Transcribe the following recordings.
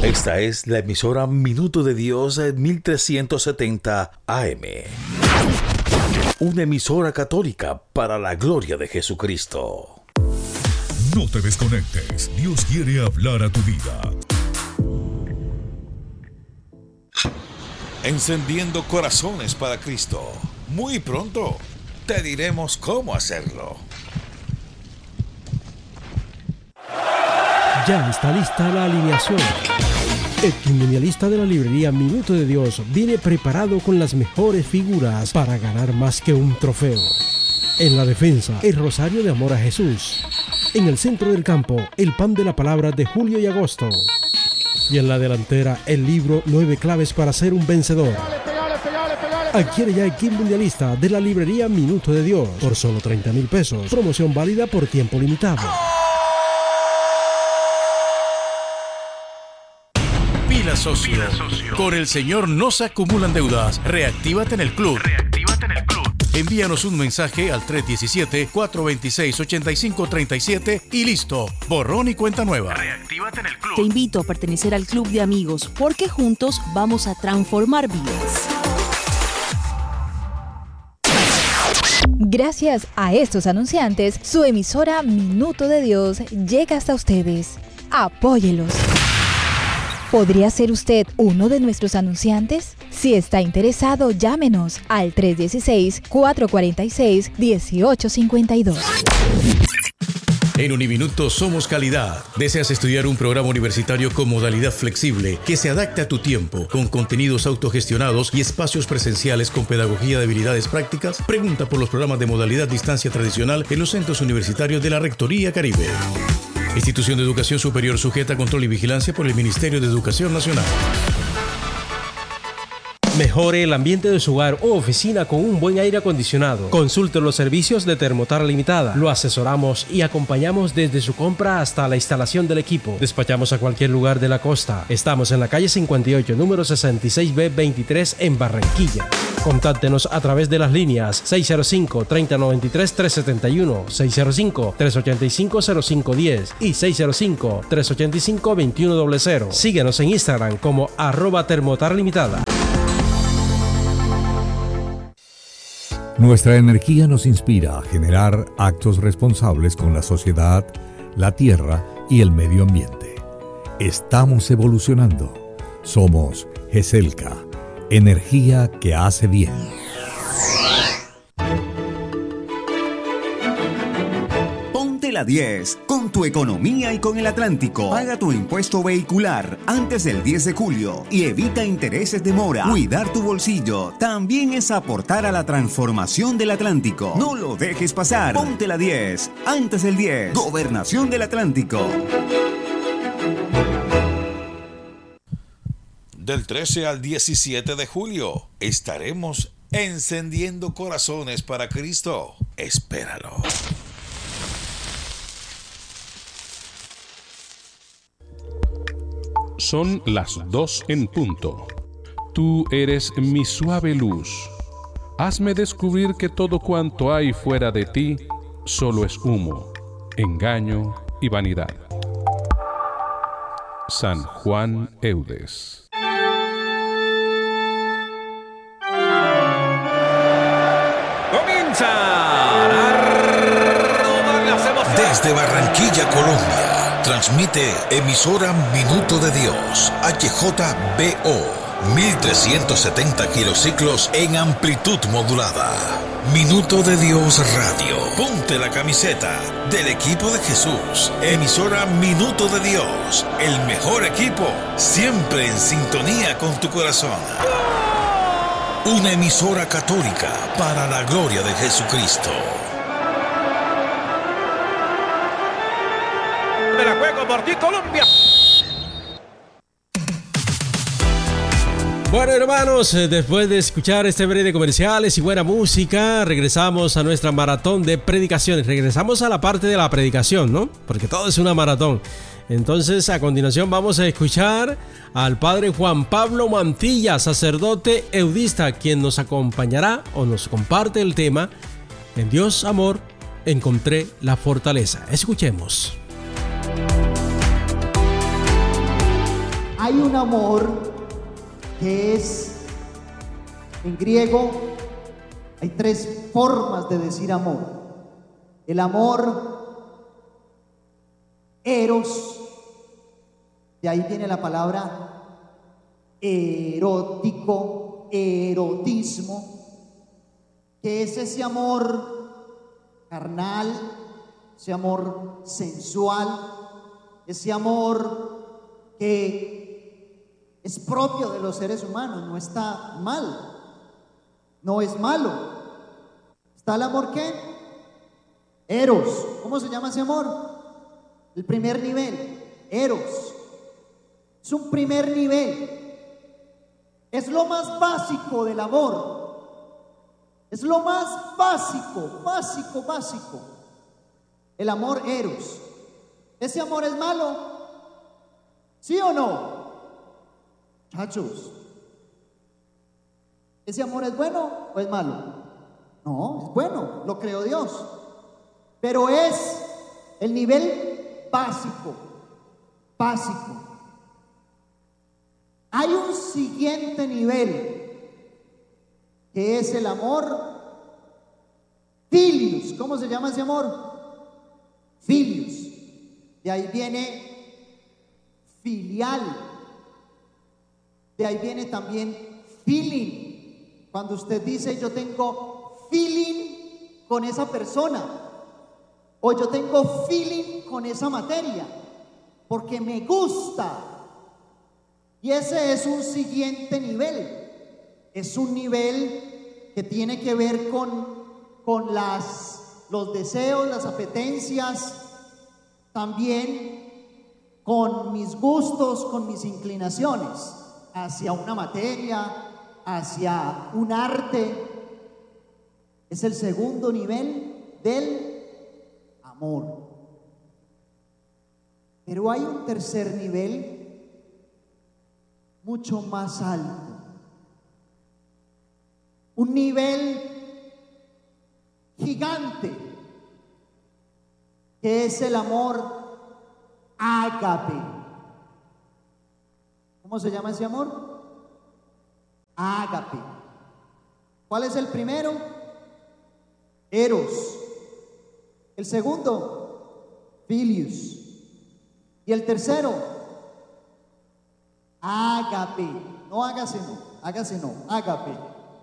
Esta es la emisora Minuto de Dios 1370 AM. Una emisora católica para la gloria de Jesucristo. No te desconectes. Dios quiere hablar a tu vida. Encendiendo corazones para Cristo. Muy pronto te diremos cómo hacerlo. Ya está lista la alineación. El quinmunialista de la librería Minuto de Dios viene preparado con las mejores figuras para ganar más que un trofeo. En la defensa, el Rosario de Amor a Jesús. En el centro del campo, el Pan de la Palabra de Julio y Agosto. Y en la delantera, el libro 9 claves para ser un vencedor. Adquiere ya el kit mundialista de la librería Minuto de Dios por solo 30,000 pesos. Promoción válida por tiempo limitado. Pila Socio. Con el Señor no se acumulan deudas. Reactívate en el club. Envíanos un mensaje al 317-426-8537 y listo. Borrón y cuenta nueva. Reactívate en el club. Te invito a pertenecer al club de amigos porque juntos vamos a transformar vidas. Gracias a estos anunciantes, su emisora Minuto de Dios llega hasta ustedes. Apóyelos. ¿Podría ser usted uno de nuestros anunciantes? Si está interesado, llámenos al 316-446-1852. En Uniminuto somos calidad. ¿Deseas estudiar un programa universitario con modalidad flexible que se adapte a tu tiempo, con contenidos autogestionados y espacios presenciales con pedagogía de habilidades prácticas? Pregunta por los programas de modalidad distancia tradicional en los centros universitarios de la Rectoría Caribe. Institución de Educación Superior sujeta a control y vigilancia por el Ministerio de Educación Nacional. Mejore el ambiente de su hogar o oficina con un buen aire acondicionado. Consulte los servicios de Termotar Limitada. Lo asesoramos y acompañamos desde su compra hasta la instalación del equipo. Despachamos a cualquier lugar de la costa. Estamos en la calle 58, número 66B23 en Barranquilla. Contáctenos a través de las líneas 605-3093-371, 605-385-0510 y 605-385-2100. Síguenos en Instagram como @termotarlimitada. Nuestra energía nos inspira a generar actos responsables con la sociedad, la tierra y el medio ambiente. Estamos evolucionando. Somos GESELCA, energía que hace bien. Ponte la 10 con tu economía y con el Atlántico. Paga tu impuesto vehicular antes del 10 de julio y evita intereses de mora. Cuidar tu bolsillo también es aportar a la transformación del Atlántico. No lo dejes pasar. Ponte la 10 antes del 10. Gobernación del Atlántico. Del 13 al 17 de julio estaremos encendiendo corazones para Cristo. Espéralo. Son las 2 en punto. Tú eres mi suave luz. Hazme descubrir que todo cuanto hay fuera de ti solo es humo, engaño y vanidad. San Juan Eudes. Comienza desde Barranquilla, Colombia, transmite emisora Minuto de Dios, HJBO, 1370 kilociclos en amplitud modulada. Minuto de Dios Radio. Ponte la camiseta del equipo de Jesús. Emisora Minuto de Dios, el mejor equipo, siempre en sintonía con tu corazón. Una emisora católica para la gloria de Jesucristo. Me la juego por ti, Colombia. Bueno, hermanos, después de escuchar este breve de comerciales y buena música, regresamos a nuestra maratón de predicaciones. Regresamos a la parte de la predicación, ¿no? Porque todo es una maratón. Entonces, a continuación vamos a escuchar al padre Juan Pablo Mantilla, sacerdote eudista, quien nos acompañará o nos comparte el tema En Dios Amor encontré la fortaleza. Escuchemos. hay un amor que es, en griego, hay 3 formas de decir amor. El amor eros, de ahí viene la palabra erótico, erotismo, que es ese amor carnal, ese amor sensual, ese amor que es propio de los seres humanos, no está mal, no es malo. ¿Está el amor qué? Eros. ¿Cómo se llama ese amor? El primer nivel, eros. Es un primer nivel. Es lo más básico del amor. Es lo más básico, básico. El amor eros. ¿Ese amor es malo? ¿Sí o no? Muchachos, ¿ese amor es bueno o es malo? No, es bueno, lo creó Dios. Pero es el nivel básico. Hay un siguiente nivel, que es el amor filius. ¿Cómo se llama ese amor? Filius. De ahí viene filial. De ahí viene también feeling. Cuando usted dice yo tengo feeling con esa persona, o yo tengo feeling con esa materia, porque me gusta. Y ese es un siguiente nivel. Es un nivel que tiene que ver con los deseos, las apetencias, también con mis gustos, con mis inclinaciones hacia una materia, hacia un arte. Es el segundo nivel del amor. Pero hay un tercer nivel mucho más alto. Un nivel gigante, que es el amor ágape. ¿Cómo se llama ese amor? Ágape. ¿Cuál es el primero? Eros. El segundo, filius. Y el tercero, ágape. No hágase no, ágape.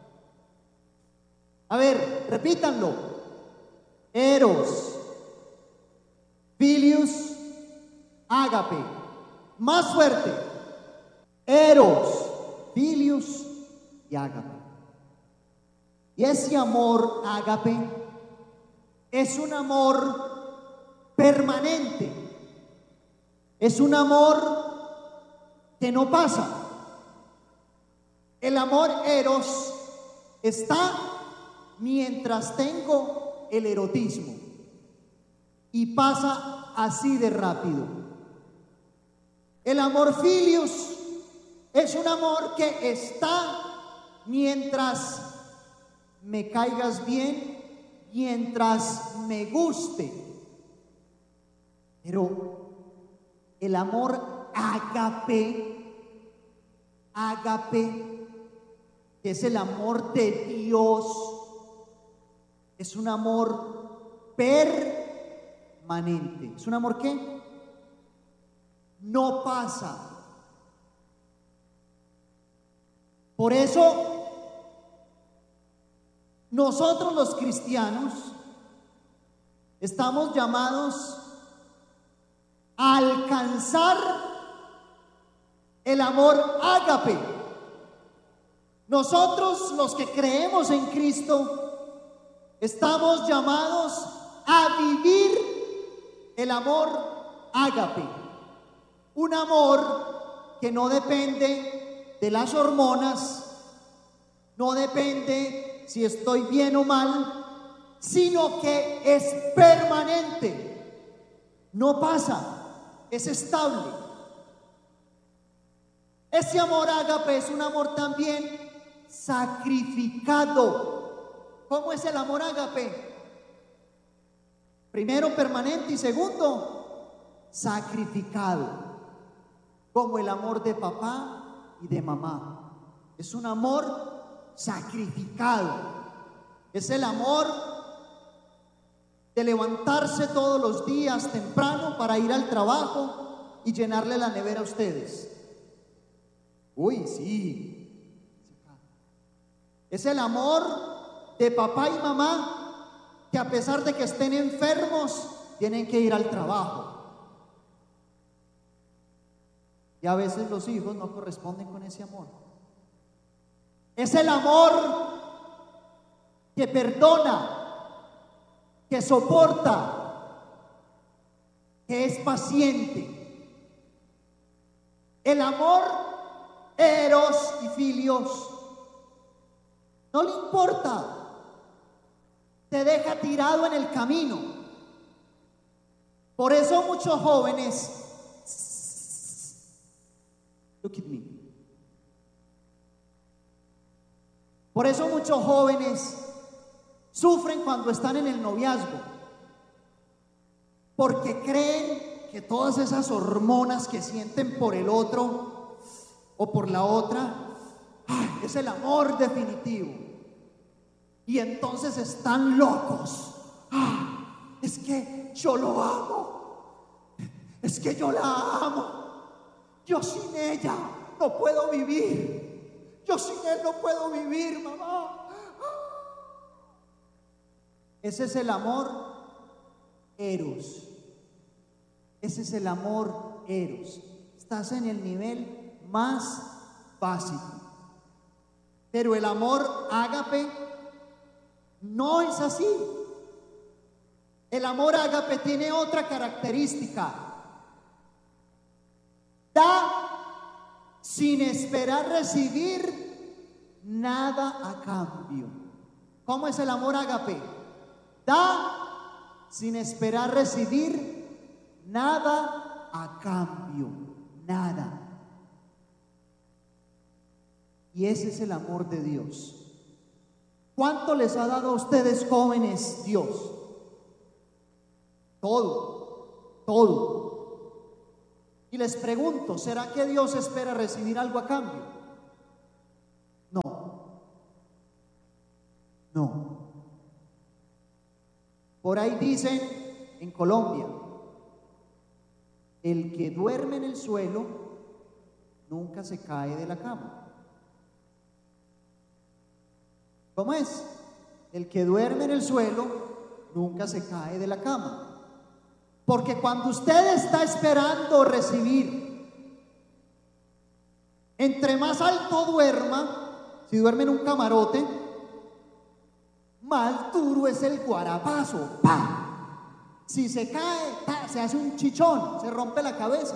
A ver, repítanlo. Eros, filius, ágape. Más fuerte. Eros, filius y ágape. Y ese amor ágape es un amor permanente. Es un amor que no pasa. El amor eros está mientras tengo el erotismo, y pasa así de rápido. El amor filius es un amor que está mientras me caigas bien, mientras me guste. Pero el amor ágape, que es el amor de Dios, es un amor permanente. ¿Es un amor qué? No pasa. Por eso, nosotros los cristianos estamos llamados a alcanzar el amor ágape. Nosotros los que creemos en Cristo estamos llamados a vivir el amor ágape. Un amor que no depende de las hormonas, no depende si estoy bien o mal, sino que es permanente, no pasa, es estable. Ese amor ágape es un amor también sacrificado. ¿Cómo es el amor ágape? Primero, permanente, y segundo, sacrificado. como el amor de papá y de mamá. Es un amor sacrificado. Es el amor de levantarse todos los días temprano para ir al trabajo y llenarle la nevera a ustedes. Uy, sí. Es el amor de papá y mamá que a pesar de que estén enfermos, tienen que ir al trabajo. Y a veces los hijos no corresponden con ese amor. Es el amor que perdona, que soporta, que es paciente. El amor eros y filios. No le importa. Te deja tirado en el camino. Por eso muchos jóvenes, look at me. Por eso muchos jóvenes sufren cuando están en el noviazgo, porque creen que todas esas hormonas que sienten por el otro o por la otra es el amor definitivo. Y entonces están locos. Es que yo lo amo. Es que yo la amo. Yo sin ella no puedo vivir. Yo sin él no puedo vivir, mamá. Ese es el amor eros. Ese es el amor eros. Estás en el nivel más básico. Pero el amor ágape no es así. El amor ágape tiene otra característica. Da sin esperar recibir nada a cambio. ¿Cómo es el amor ágape? Da sin esperar recibir nada a cambio. Nada. Y ese es el amor de Dios. ¿Cuánto les ha dado a ustedes, jóvenes, Dios? Todo, todo. Y les pregunto, ¿será que Dios espera recibir algo a cambio? No. No. Por ahí dicen en Colombia, el que duerme en el suelo nunca se cae de la cama. ¿Cómo es? El que duerme en el suelo nunca se cae de la cama. Porque cuando usted está esperando recibir, entre más alto duerma, si duerme en un camarote, más duro es el guarapazo. ¡Pah! Si se cae, ¡pah!, se hace un chichón, se rompe la cabeza.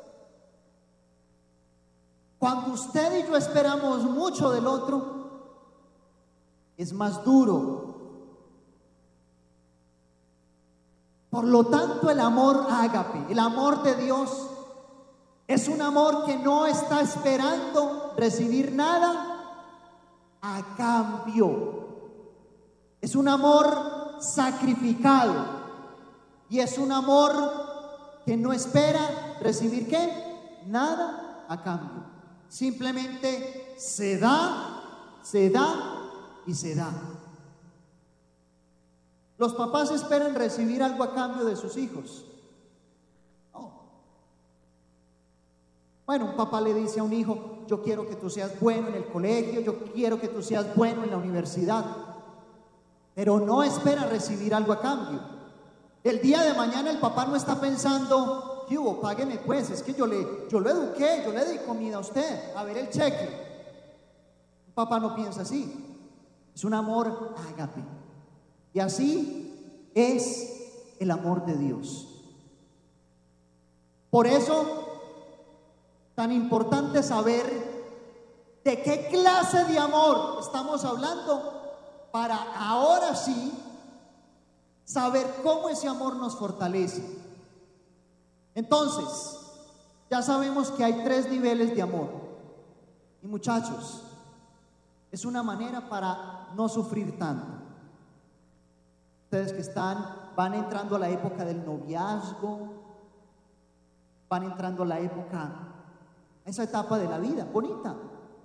Cuando usted y yo esperamos mucho del otro, es más duro. Por lo tanto, el amor ágape, el amor de Dios, es un amor que no está esperando recibir nada a cambio. Es un amor sacrificado y es un amor que no espera recibir ¿qué? Nada a cambio. Simplemente se da y se da. Los papás esperan recibir algo a cambio de sus hijos. No. Bueno, un papá le dice a un hijo, yo quiero que tú seas bueno en el colegio, yo quiero que tú seas bueno en la universidad, pero no espera recibir algo a cambio. El día de mañana el papá no está pensando, ¿qué hubo? Págueme pues, es que yo lo eduqué, yo le di comida a usted, a ver el cheque. Un papá no piensa así. Es un amor ágape. Y así es el amor de Dios. Por eso, tan importante saber de qué clase de amor estamos hablando para ahora sí saber cómo ese amor nos fortalece. Entonces, ya sabemos que hay 3 niveles de amor. Y muchachos, es una manera para no sufrir tanto. Ustedes que van entrando a la época del noviazgo, van entrando a la época a esa etapa de la vida, bonita.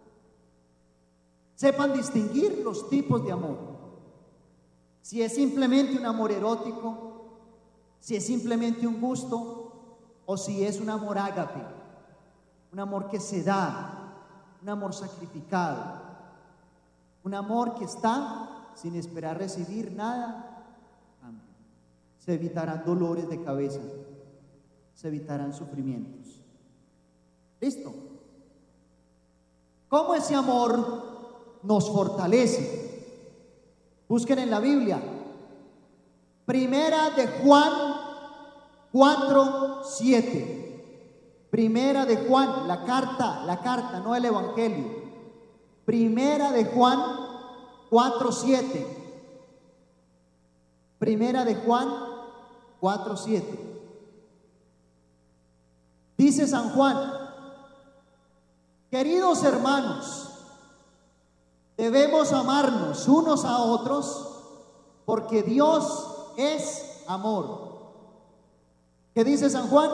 Sepan distinguir los tipos de amor. Si es simplemente un amor erótico, si es simplemente un gusto, o si es un amor ágape, un amor que se da, un amor sacrificado, un amor que está sin esperar recibir nada. Se evitarán dolores de cabeza, se evitarán sufrimientos. ¿Listo? ¿Cómo ese amor nos fortalece? Busquen en la Biblia. Primera de Juan 4:7. Primera de Juan, la carta, no el evangelio. Primera de Juan 4:7. Primera de Juan 4:7. Dice San Juan: queridos hermanos, debemos amarnos unos a otros porque Dios es amor. ¿Qué dice San Juan?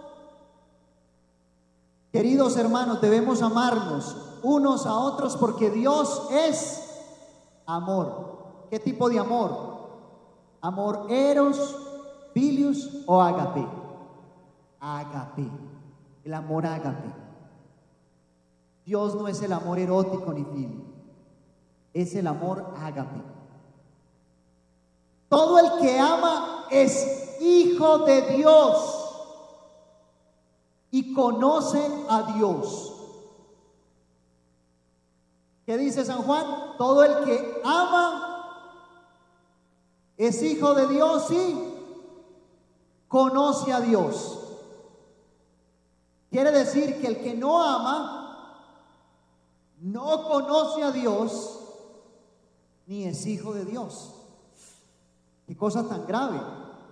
Queridos hermanos, debemos amarnos unos a otros porque Dios es amor. ¿Qué tipo de amor? ¿Amor eros, filius o ágape? Ágape, el amor ágape. Dios no es el amor erótico ni filio, es el amor ágape. Todo el que ama es hijo de Dios y conoce a Dios. ¿Qué dice San Juan? Todo el que ama es hijo de Dios y conoce a Dios. Quiere decir que el que no ama no conoce a Dios ni es hijo de Dios. Qué cosa tan grave.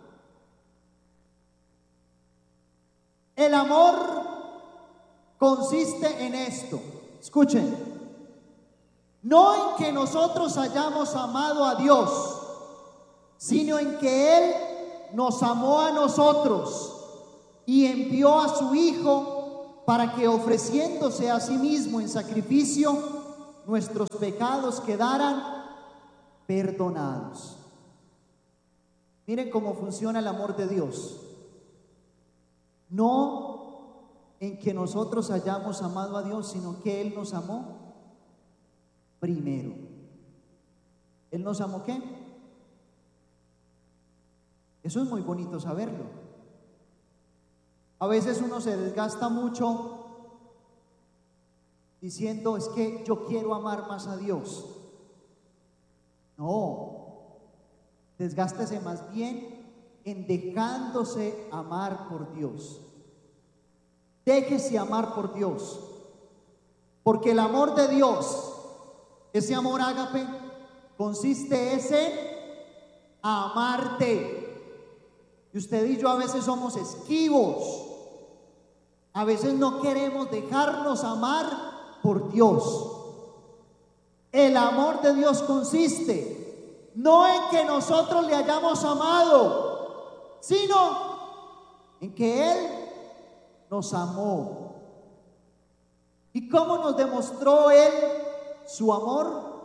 El amor consiste en esto. Escuchen. No en que nosotros hayamos amado a Dios, sino en que Él nos amó a nosotros y envió a su Hijo para que, ofreciéndose a sí mismo en sacrificio, nuestros pecados quedaran perdonados. Miren cómo funciona el amor de Dios. No en que nosotros hayamos amado a Dios, sino que Él nos amó primero. ¿Él nos amó qué? Eso es muy bonito saberlo. A veces uno se desgasta mucho diciendo: es que yo quiero amar más a Dios. No, desgástese más bien en dejándose amar por Dios. Déjese amar por Dios, porque el amor de Dios, ese amor ágape, consiste en amarte. Y usted y yo a veces somos esquivos, a veces no queremos dejarnos amar por Dios. El amor de Dios consiste no en que nosotros le hayamos amado, sino en que Él nos amó. ¿Y cómo nos demostró Él su amor?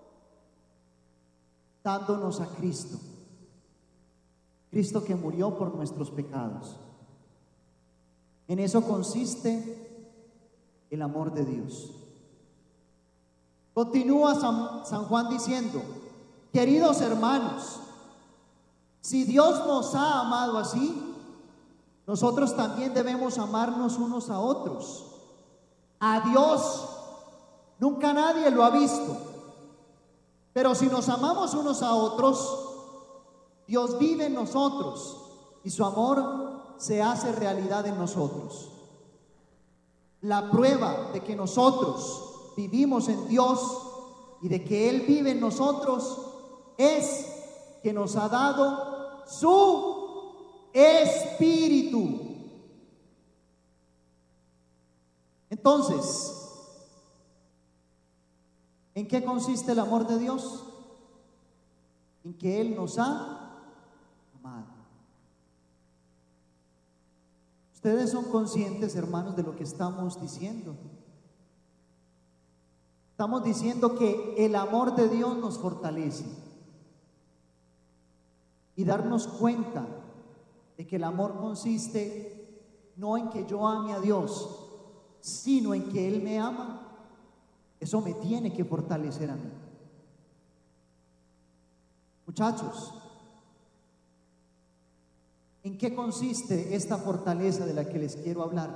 Dándonos a Cristo. Cristo que murió por nuestros pecados. En eso consiste el amor de Dios. Continúa San Juan diciendo: queridos hermanos, si Dios nos ha amado así, nosotros también debemos amarnos unos a otros. A Dios nunca nadie lo ha visto, pero si nos amamos unos a otros, Dios vive en nosotros y su amor se hace realidad en nosotros. La prueba de que nosotros vivimos en Dios y de que Él vive en nosotros es que nos ha dado su Espíritu. Entonces, ¿en qué consiste el amor de Dios? En que Él nos ha amado. Ustedes son conscientes, hermanos, de lo que estamos diciendo. Estamos diciendo que el amor de Dios nos fortalece. Y darnos cuenta de que el amor consiste no en que yo ame a Dios, sino en que Él me ama. Eso me tiene que fortalecer a mí. Muchachos, ¿en qué consiste esta fortaleza de la que les quiero hablar?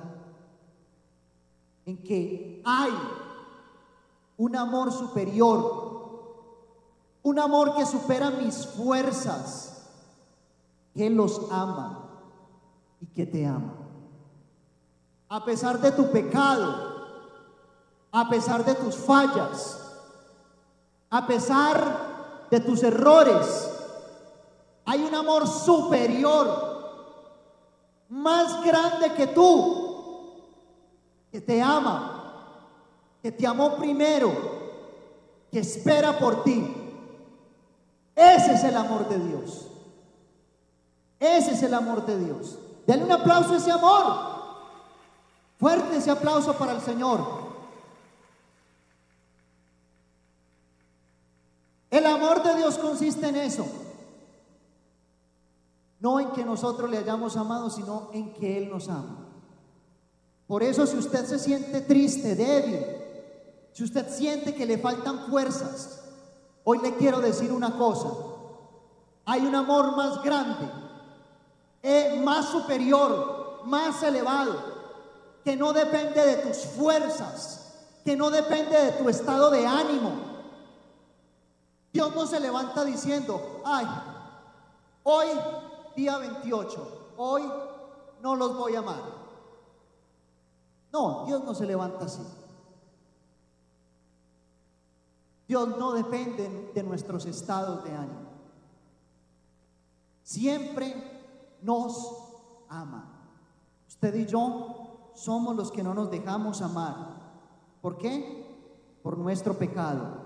En que hay un amor superior, un amor que supera mis fuerzas, que los ama y que te ama. A pesar de tu pecado, a pesar de tus fallas, a pesar de tus errores, hay un amor superior, más grande que tú, que te ama, que te amó primero, que espera por ti. Ese es el amor de Dios. Ese es el amor de Dios. Denle un aplauso a ese amor. Fuerte ese aplauso para el Señor. El amor de Dios consiste en eso. No en que nosotros le hayamos amado, sino en que Él nos ama. Por eso, si usted se siente triste, débil, si usted siente que le faltan fuerzas, hoy le quiero decir una cosa. Hay un amor más grande, más superior, más elevado, que no depende de tus fuerzas, que no depende de tu estado de ánimo. Dios no se levanta diciendo: ay, hoy día 28, hoy no los voy a amar. No, Dios no se levanta así. Dios no depende de nuestros estados de ánimo. Siempre nos ama. Usted y yo somos los que no nos dejamos amar. ¿Por qué? Por nuestro pecado.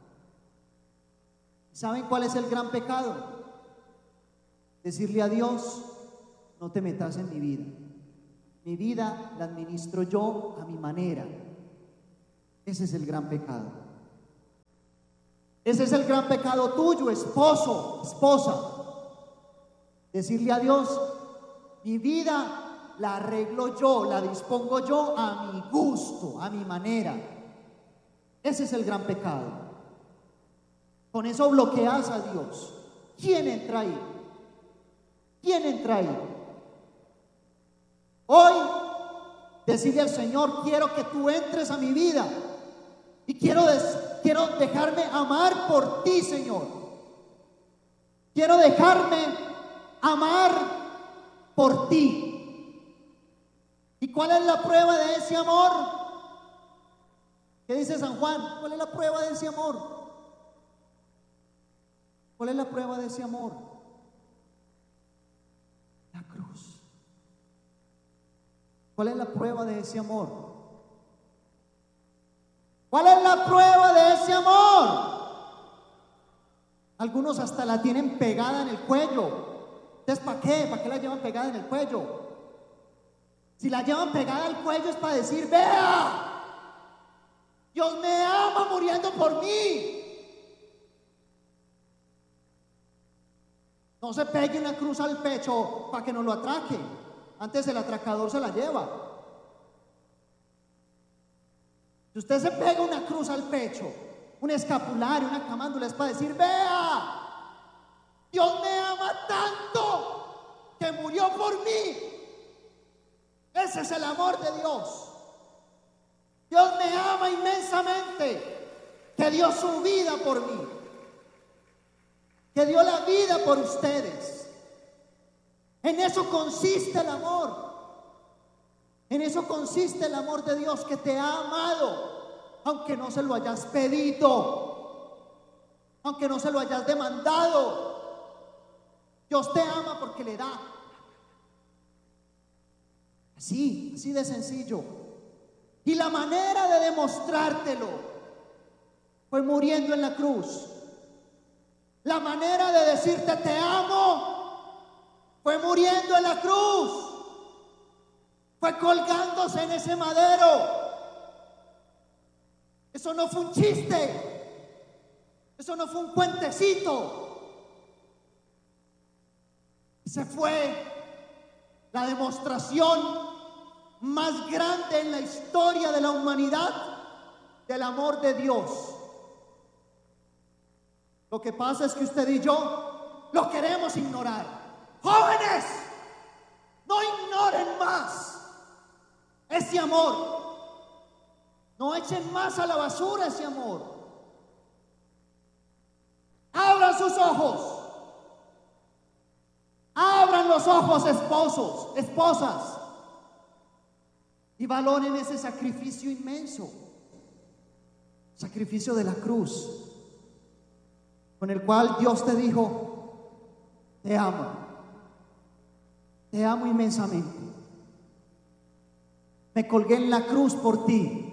¿Saben cuál es el gran pecado? Decirle a Dios: no te metas en mi vida. Mi vida la administro yo a mi manera. Ese es el gran pecado. Ese es el gran pecado tuyo, esposo, esposa. Decirle a Dios: mi vida la arreglo yo, la dispongo yo a mi gusto, a mi manera. Ese es el gran pecado. Con eso bloqueas a Dios. ¿Quién entra ahí? ¿Quién entra ahí? Hoy, decirle al Señor: quiero que tú entres a mi vida y quiero dejarme amar por ti, Señor. Quiero dejarme amar por ti. ¿Y cuál es la prueba de ese amor? ¿Qué dice San Juan? ¿Cuál es la prueba de ese amor? ¿Cuál es la prueba de ese amor? La cruz. ¿Cuál es la prueba de ese amor? ¿Cuál es la prueba de ese amor? Algunos hasta la tienen pegada en el cuello. Entonces, ¿para qué? ¿Para qué la llevan pegada en el cuello? Si la llevan pegada al cuello es para decir: vea, Dios me ama muriendo por mí. No se pegue una cruz al pecho para que no lo atraque. Antes el atracador se la lleva. Si usted se pega una cruz al pecho, un escapulario, una camándula, es para decir: vea, Dios me ama tanto que murió por mí. Ese es el amor de Dios. Dios me ama inmensamente, que dio su vida por mí, que dio la vida por ustedes. En eso consiste el amor. En eso consiste el amor de Dios, que te ha amado, aunque no se lo hayas pedido, aunque no se lo hayas demandado. Dios te ama porque le da. Así de sencillo. Y la manera de demostrártelo fue muriendo en la cruz. La manera de decirte te amo fue muriendo en la cruz. Fue colgándose en ese madero. Eso no fue un chiste. Eso no fue un cuentecito. Esa fue la demostración más grande en la historia de la humanidad del amor de Dios. Lo que pasa es que usted y yo lo queremos ignorar. Jóvenes, no ignoren más ese amor. No echen más a la basura ese amor. Abran sus ojos. Abran los ojos, esposos, esposas, y valoren ese sacrificio inmenso, sacrificio de la cruz, con el cual Dios te dijo: te amo inmensamente. Me colgué en la cruz por ti.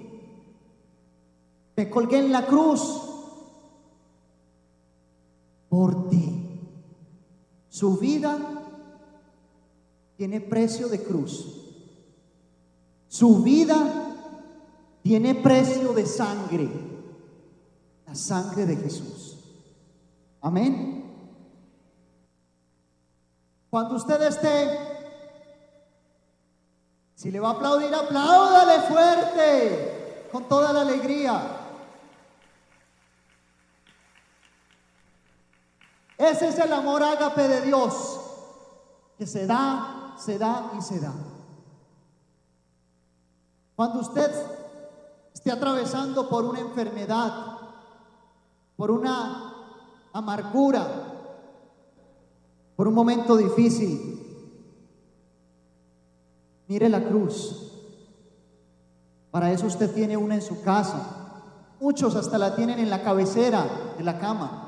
Me colgué en la cruz por ti. Su vida tiene precio de cruz. Su vida tiene precio de sangre. La sangre de Jesús. Amén. Cuando usted esté, si le va a aplaudir, apláudale fuerte, con toda la alegría. Ese es el amor ágape de Dios, que se da y se da. Cuando usted esté atravesando por una enfermedad, por una amargura, por un momento difícil, mire la cruz. Para eso usted tiene una en su casa. Muchos hasta la tienen en la cabecera de la cama.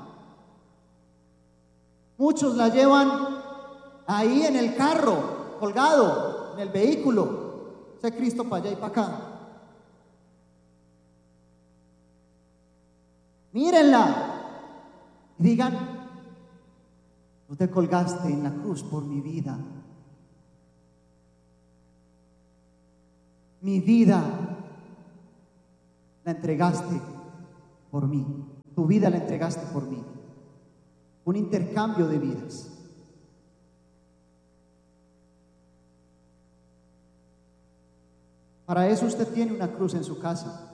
Muchos la llevan ahí en el carro, colgado, en el vehículo. Sea Cristo para allá y para acá. Mírenla y digan: tú te colgaste en la cruz por mi vida. Mi vida la entregaste por mí. Tu vida la entregaste por mí. Un intercambio de vidas. Para eso usted tiene una cruz en su casa.